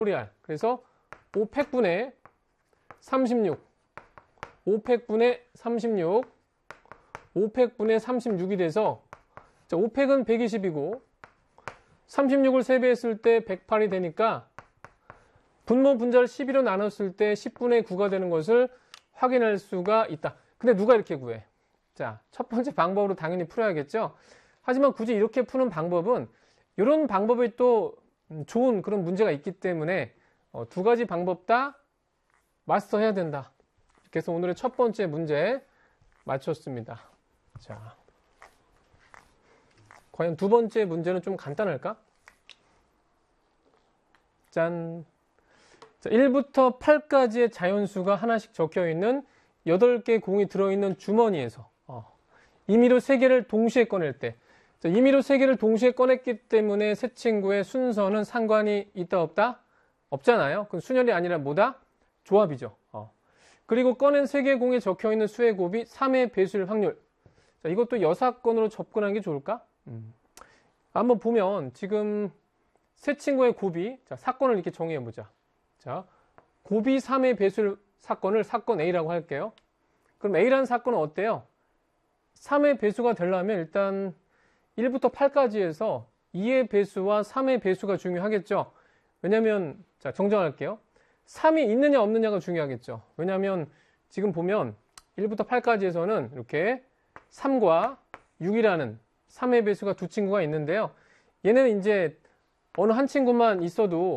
팩토리알. 그래서 5팩분의 36, 5팩분의 36, 5팩분의 36이 돼서, 자, 5팩은 120이고 36을 3배 했을 때 108이 되니까 분모 분자를 12로 나눴을 때 10분의 9가 되는 것을 확인할 수가 있다. 근데 누가 이렇게 구해? 자, 첫 번째 방법으로 당연히 풀어야겠죠. 하지만 굳이 이렇게 푸는 방법은 이런 방법이 또 좋은 그런 문제가 있기 때문에 두 가지 방법 다 마스터해야 된다. 그래서 오늘의 첫 번째 문제 맞췄습니다. 자, 과연 두 번째 문제는 좀 간단할까? 짠. 자, 1부터 8까지의 자연수가 하나씩 적혀 있는 8개 공이 들어있는 주머니에서 임의로 3개를 동시에 꺼낼 때, 자, 임의로 3개를 동시에 꺼냈기 때문에 세 친구의 순서는 상관이 있다 없다? 없잖아요. 그건 순열이 아니라 뭐다? 조합이죠. 그리고 꺼낸 3개 공에 적혀 있는 수의 곱이 3의 배수일 확률. 자, 이것도 여사건으로 접근하는 게 좋을까? 한번 보면 지금 세 친구의 곱이, 자, 사건을 이렇게 정의해 보자. 자, 곱이 3의 배수일 사건을 사건 A라고 할게요. 그럼 A라는 사건은 어때요? 3의 배수가 되려면 일단 1부터 8까지에서 2의 배수와 3의 배수가 중요하겠죠. 왜냐면, 자, 정정할게요. 3이 있느냐 없느냐가 중요하겠죠. 왜냐면 지금 보면 1부터 8까지에서는 이렇게 3과 6이라는 3의 배수가 두 친구가 있는데요. 얘네는 이제 어느 한 친구만 있어도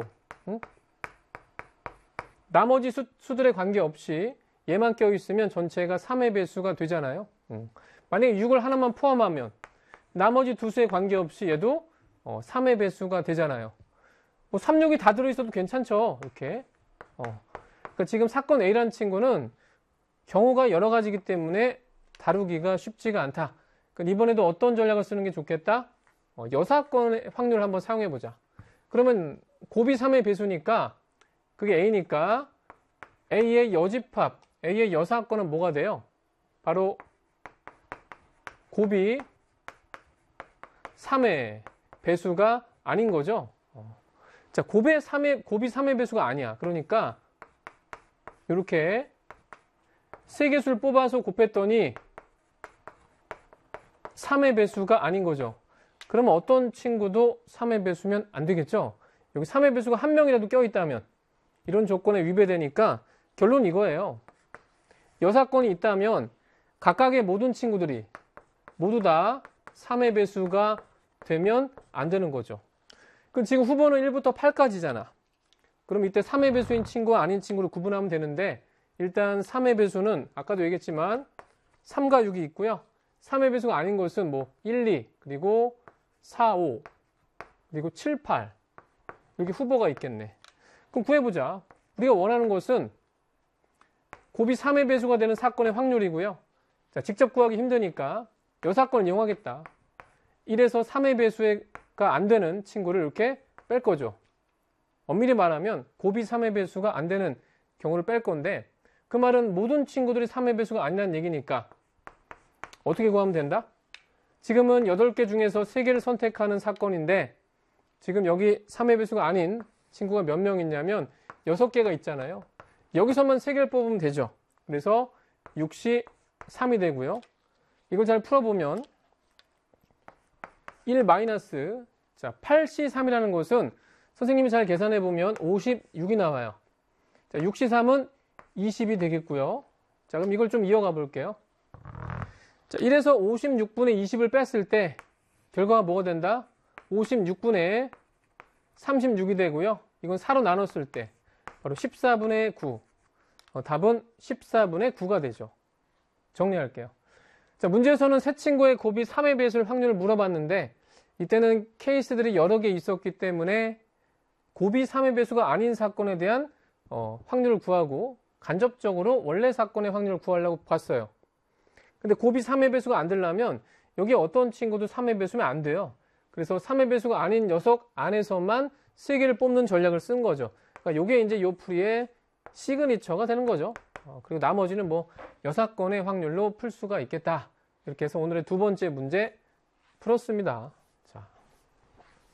나머지 수들에 관계없이 얘만 껴있으면 전체가 3의 배수가 되잖아요. 만약에 6을 하나만 포함하면 나머지 두 수에 관계없이 얘도 3의 배수가 되잖아요. 뭐 3, 6이 다 들어있어도 괜찮죠. 이렇게. 그러니까 지금 사건 A라는 친구는 경우가 여러 가지이기 때문에 다루기가 쉽지가 않다. 그러니까 이번에도 어떤 전략을 쓰는 게 좋겠다? 여사건의 확률을 한번 사용해 보자. 그러면 곱이 3의 배수니까 그게 A니까 A의 여집합, A의 여사건은 뭐가 돼요? 바로 곱이 3의 배수가 아닌 거죠. 자, 곱이 3의 배수가 아니야. 그러니까 이렇게 세 개수를 뽑아서 곱했더니 3의 배수가 아닌 거죠. 그러면 어떤 친구도 3의 배수면 안 되겠죠. 여기 3의 배수가 한 명이라도 껴있다면 이런 조건에 위배되니까 결론 이거예요. 여사건이 있다면 각각의 모든 친구들이 모두 다 3의 배수가 되면 안 되는 거죠. 그럼 지금 후보는 1부터 8까지잖아. 그럼 이때 3의 배수인 친구와 아닌 친구를 구분하면 되는데 일단 3의 배수는 아까도 얘기했지만 3과 6이 있고요. 3의 배수가 아닌 것은 뭐 1, 2, 그리고 4, 5, 그리고 7, 8 여기 후보가 있겠네. 그럼 구해보자. 우리가 원하는 것은 곱이 3의 배수가 되는 사건의 확률이고요. 자, 직접 구하기 힘드니까 여사건을 이용하겠다. 1에서 3의 배수가 안 되는 친구를 이렇게 뺄 거죠. 엄밀히 말하면 곱이 3의 배수가 안 되는 경우를 뺄 건데 그 말은 모든 친구들이 3의 배수가 아니라는 얘기니까 어떻게 구하면 된다? 지금은 8개 중에서 3개를 선택하는 사건인데 지금 여기 3의 배수가 아닌 친구가 몇 명 있냐면 6개가 있잖아요. 여기서만 3개를 뽑으면 되죠. 그래서 6시 3이 되고요. 이걸 잘 풀어보면 1 마이너스, 자, 8시 3이라는 것은 선생님이 잘 계산해보면 56이 나와요. 자, 6시 3은 20이 되겠고요. 자, 그럼 이걸 좀 이어가 볼게요. 자, 1에서 56분의 20을 뺐을 때 결과가 뭐가 된다? 56분의 36이 되고요. 이건 4로 나눴을 때 바로 14분의 9. 답은 14분의 9가 되죠. 정리할게요. 자, 문제에서는 세 친구의 곱이 3의 배수일 확률을 물어봤는데 이때는 케이스들이 여러 개 있었기 때문에 곱이 3의 배수가 아닌 사건에 대한 확률을 구하고 간접적으로 원래 사건의 확률을 구하려고 봤어요. 근데 곱이 3의 배수가 안 되려면 여기 어떤 친구도 3의 배수면 안 돼요. 그래서 3의 배수가 아닌 녀석 안에서만 3개를 뽑는 전략을 쓴 거죠. 그러니까 이게 이제 요 풀이의 시그니처가 되는 거죠. 그리고 나머지는 뭐 여사건의 확률로 풀 수가 있겠다. 이렇게 해서 오늘의 두 번째 문제 풀었습니다.